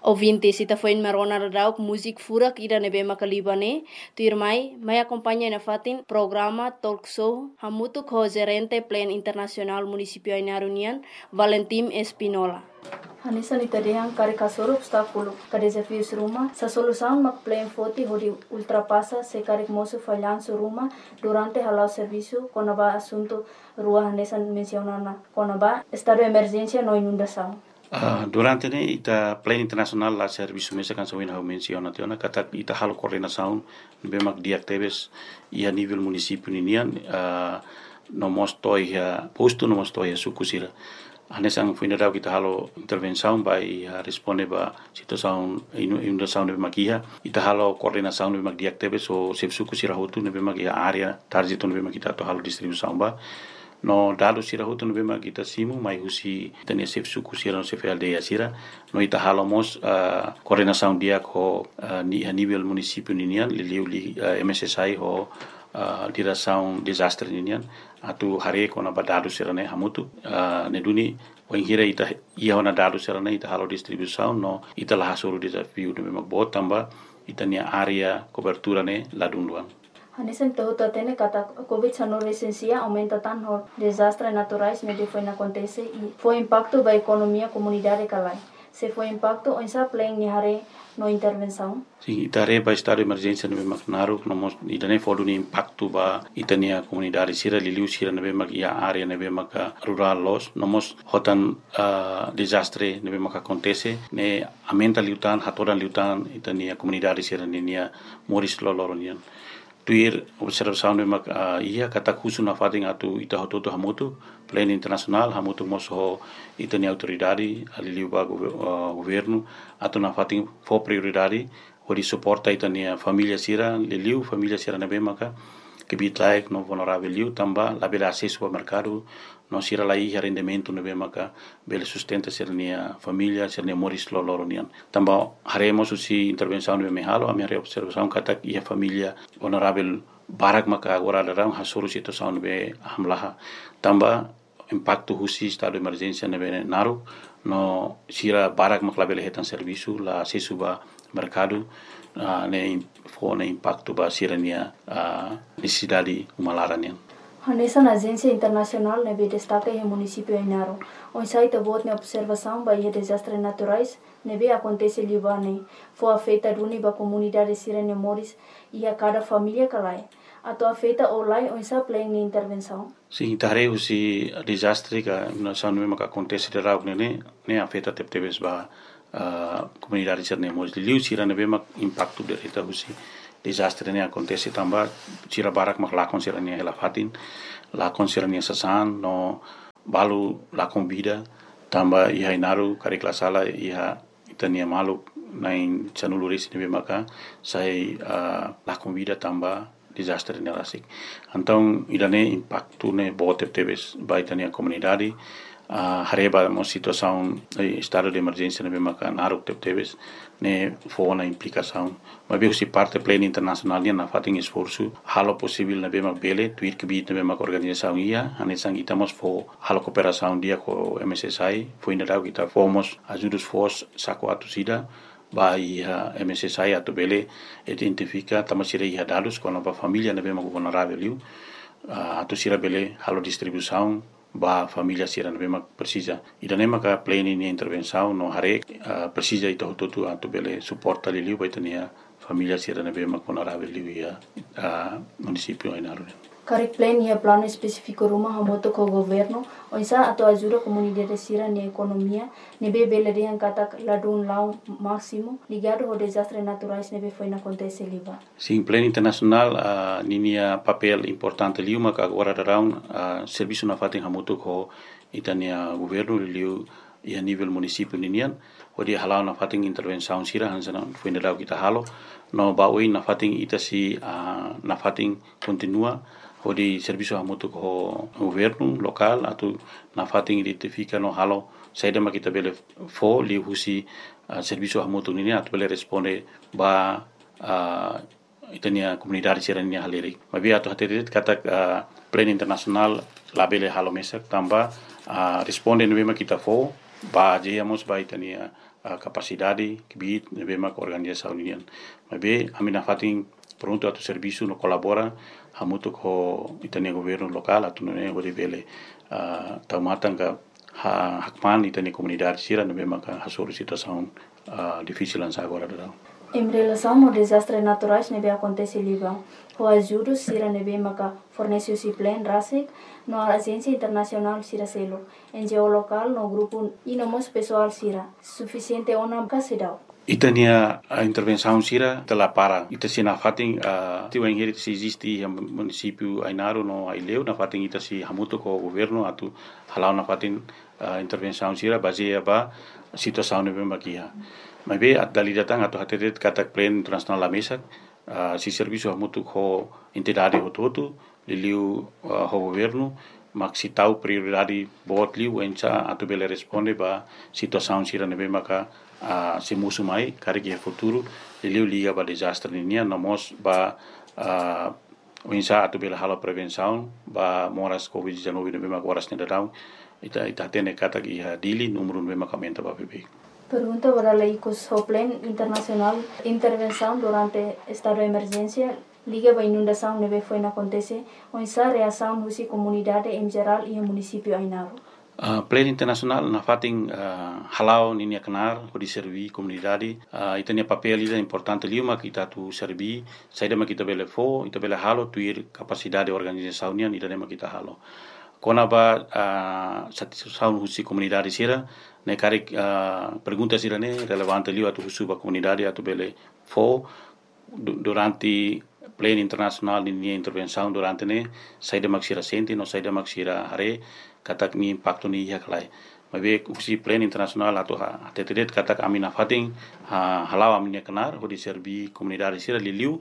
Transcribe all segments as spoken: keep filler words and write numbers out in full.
Ouvintes, ita foi marona radauk musik furak ida nebe makalibane, tu irmai, mai acompanha na fatin programa talk show hamutu ko gerente plan internasional municipio Ainarunian, Valentim Espinola. Hanisa nita dehang kari kasoro obstáculo, ka desafios ruma, sa solução mak plan foti hodi ultrapassa se kari moço falhanço ruma durante halau serviço konaba assunto rua hanesa mencionana konaba estado de emergência no inundação. Uh, durante ne ita plan internasional la serviço mesa kan sawin hau menciona tiona kata ita halo coordenação bemak diactebes ia nível município ninian uh, no mostoi ya posto no mostoi ya sukusira anesang fuinadau kita halo intervenção by uh, responde ba situação inundação de bemak ia ita halo coordenação bemak diactebes o sep sukusira hotu ne bemak ia area target no bemak kita to halo distribuição ba no dado sira hutu no bema kita simu mai husi tania sef suku sira no sef aldeia sira no ita halomos uh, coordenação dia ko uh, ni a nível município ninian liliu li uh, M S S I ho uh, direção desastre ninian atu hare ko na badado sira ne hamutu uh, ne duni wenghira ita ia ona dado sira ne ita halo distribuição no ita la hasuru desafio no bema bot tamba ita nia area cobertura ne ladunduan. Hanesan tahu tatene kata COVID dezenove licencia aumenta tanto desastres naturais me foi na acontece e foi impacto ba economia comunidade kalai. Se foi impacto on sa plan ni hare no intervenção. Sim, itare ba estado de emergência no bemak naru no mos idane fodu ni impacto ba itania comunidade sira liliu sira no bemak ia area no bemak rural los no mos hotan uh, desastre no bemak acontece ne aumenta liutan hatoran liutan itania comunidade sira nia moris loloronian. Tuir observação de mak uh, ia kata kusu na fating atu ita hototo hamutu plan internasional hamutu moso itani autoridade aliliu ba uh, governo atu na fating fo prioridade hori suporta itania família sira liliu família sira na bemaka que bitlaik no vulnerável liu tamba la bela acesso ao mercado no sira la ia rendimento no bemaka bela sustenta sira nia família sira nia moris loloronian tamba haremos usi intervenção no mehalo a minha observação kata ia família vulnerável barak maka agora dalam hasuru situação no be hamlaha tamba impacto husi estado de emergência no be naru no sira barak maka bela hetan serviço la acesso ba mercado uh, ne fo ne impacto ba sirania uh, necessidade humalaranian. Hanesa na agência internacional ne destaca em município Ainaro. On site bot ne observação ba ia desastres naturais ne be acontece libane. Fo afeta duni ba comunidade sirene moris e a cada família kalai. Ato afeta olai on sa plan ni intervenção. Sim, tare usi desastre ka na sanu me ka acontece de rau ne ne afeta tep tebes ba Uh, comunidade sirene moris liu sira ne bema impacto de reta husi desastre ne acontece tamba sira barak mak lakon sira ne ela fatin lakon sira ne sasan no balu lakon vida tamba ia inaru kari klasala ia itania malu nain chanuluris ne bema ka sai uh, lakon vida tamba desastre ne rasik então idane impacto ne bote tebes ba itania comunidade Uh, hareba mo situação eh, estado de emergência na bema kan aruk tep tebes ne fo na implicação mas bem se parte pleno internacional na fating esforço halo possível na bema bele tuir que bit na bema organização ia anesang itamos fo halo cooperação dia com M S S I foi ainda dau kita fomos ajudos fos saco atusida ba ia M S S I atu bele identifica tamasira ia dados com a família na bema vulnerável uh, atusira bele halo distribuição ba família sira na bema precisa ida nema ka plane ni intervenção no hare uh, precisa ita hototu atu bele suporta liliu ba itania família sira na bema vulnerável liu ia uh, município Ainaro. Kari plan ia plano específico rumah hamoto ko governo onsa atau ajuda comunidade sira ni economia nebe bele de kata ladun lau máximo ligado ao desastres naturais nebe foi na acontece liba. Sim, plano internacional uh, ninia papel importante liu maka agora darão uh, serviço na fatin hamoto ko itania governo liu ia nível município ninian odi halau na fatin intervenção sira hansana foi na kita halo no baui na fatin itasi uh, na fatin continua odi serviço hamoto ko governo local atu na fatin identifica no halo saida makita bele fo li husi uh, serviço hamoto nini atu bele responde ba uh, itania comunidade sirania haleri mabi atu haterit kata uh, plan internasional labele halo mesak tamba uh, responde no bema kita fo ba jeyamos ba itania uh, capacidade que bit nebe mak organização union mabe amina fatin pronto atu serviço no colabora hamutu ko itania governo local atu ne go vele uh, taumatanga ha hakman itania comunidade sira nebe mak hasuru situação uh, difícil ansa agora da. Em relação ao desastres naturais nebe acontece liba, o ajuda sira nebe maka fornece o plan rasik no agência internacional sira selo, N G O local no grupo e no mos pessoal sira, suficiente ona kasidau. Itania a intervenção sira tela para ita sina fating a tiu engeri se existe o município Ainaro no Aileu na fating ita si hamuto ko governo atu halau na fating a intervenção sira baseia ba situação nebe makia. Mas be at dali datang atau hatetet katak plan internasional la mesa uh, si serviço hamutu ko entidade hototo liliu uh, ho governo mak si tau prioridade bot liu encha atu bele responde ba situação sira nebe maka uh, si musu mai kari ke futuro liliu liga ba desastre ninia namos ba uh, encha atu bele hala prevenção ba moras covid dezenove nebe maka horas nedadau ita ita tene katak iha dili numero nebe maka menta ba bebe. Pergunta para leicos o plan internacional intervenção durante estado de emergência liga para inundação neve foi na acontece onde reação husi comunidade em geral e o município Ainaro. Uh, plan internacional na fating uh, halau ninia kenar ko di servi comunidade uh, itania papel ida importante liuma kita tu servi saida ma kita bele fo ita bele halo tuir capacidade organização nia ida ma kita halo kona ba uh, satisfação husi comunidade sira ne kari uh, pergunta sira ne relevante liu atu husu ba comunidade atu bele fo durante plan internacional ni intervenção durante ne saida maksira senti no saida maksira hare katak ni impacto ni yaklai mabe usi plan internasional atau ha tetedet katak amina fating ha halau amina kenar ho di servi comunidade sira liliu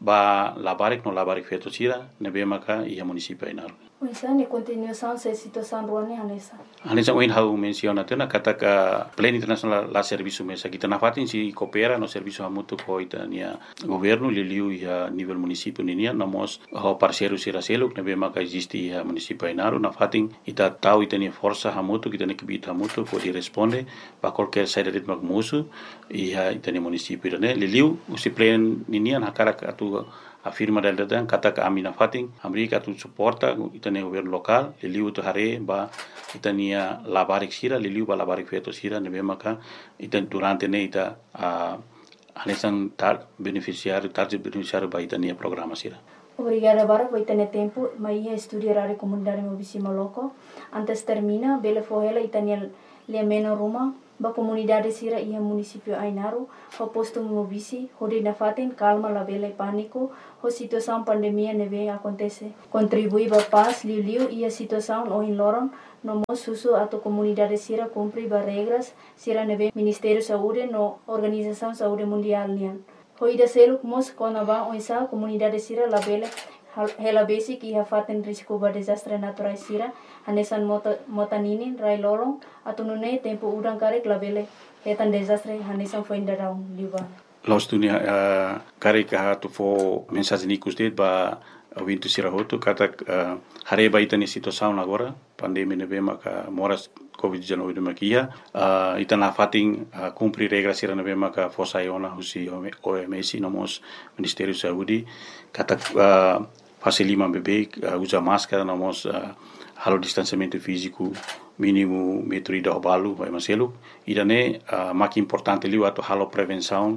ba labarik no labarik feto sira nebe maka ia municipio Ainaro. Oisa ni continuação se situação ruane hanesa. Hanesa oin hau menciona tena katak plan internasional la serviço mesa kita na fating si coopera no serviço hamutu ko itania governo liliu ia nível municipio ninia namos ho parceiro sira seluk nebe maka existe ia municipio Ainaro na fating ita tau itania força hamutu kita ne kibita hamutu ko di responde ba qualquer saída de magmusu ia itania municipio ne liliu usi plan ninia na karak atu afirma del datang kata ka amina fating amerika tu suporta itania governo local liliu tu hare ba itania labarik sira liliu ba labarik feto sira nebe maka itan durante ne ita uh, hanesan tar beneficiário target beneficiário ba itania programa sira. Obrigada para por ter tempo, mas ia estudar a comunidade mobisima loco. Antes termina, bele fohela itania le meno ruma ba comunidade sira ia municipio Ainaro, ho posto mobisi, hode na faten calma la bele pânico, ho situação pandemia neve acontece. Contribui ba paz liu liu ia situação o in loron, no mo susu ato comunidade sira cumpri ba regras sira neve Ministério Saúde no Organização Saúde Mundial nian. Ho ida seluk mos kona ba oisa comunidade sira la bele hela basic ia faten risco ba desastre natural sira hanesan mota motaninin rai lolong atau nune tempo udang karek labele hetan desastre hanesan foi indarau liba los dunia uh, karek ha tu fo mensagem nikus det ba wintu sira hotu kata uh, hare ba itani situação agora pandemia nebe maka moras covid dezenove de makia uh, itana fating uh, cumprir regras sira nebe maka fosa iona husi O M S nomos Ministério Saúde kata uh, fase lima bebê uh, usa máscara nomos uh, halo distanciamento físico mínimo metro ida obalu vai maselu idane uh, mak importante liu ato halo prevenção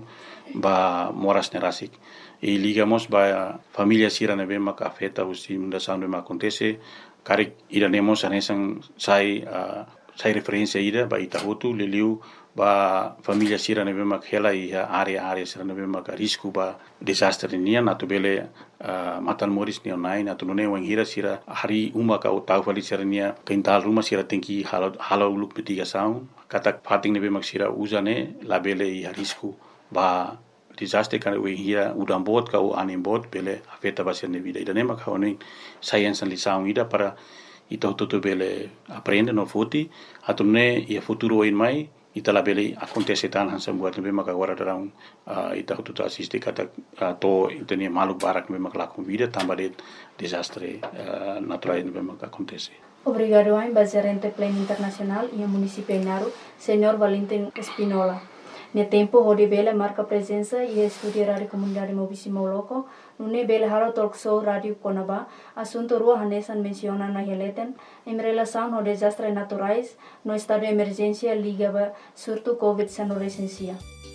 ba moras nerasik e ligamos ba família sira nebe maka afeta usi mundação de acontece karik idanemos anesan sai uh, sai referência ida ba itahutu liliu ba família sira nebe mak hela ia area area sira nebe mak risco ba desastre nia natu bele uh, matan moris ni online natu none wang hira sira hari uma ka utau fali sira nia kental rumah sira tengki halo halo uluk mitigação katak fating nebe mak sira usane la bele ia risco ba desastre kan we hira udam bot ka u anim bot bele afeta ba sira vida ida nema ka oni science lição ida para ita toto bele aprende no futi atune ia futuro in mai ita la bele acontece tan hansa buat nebe maka agora darão uh, ita toto assiste kata uh, to itania maluk barak nebe maka la vida tamba de desastre uh, natural nebe maka acontece. Obrigado a gerente Plano Internacional e a município Inaru, senhor Valentim Espinola. No tempo, onde bela marca presença e estudia rádio comunidade Mobisimo Loco, no bela halo talk show rádio Conaba, assunto rua hanesan menciona na heleten, em relação ao desastres naturais, no estado de emergência ligava surto Covid-19 licencia.